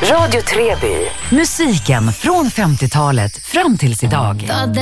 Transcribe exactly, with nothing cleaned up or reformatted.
Radio Treby. Musiken från femtiotalet fram tills idag.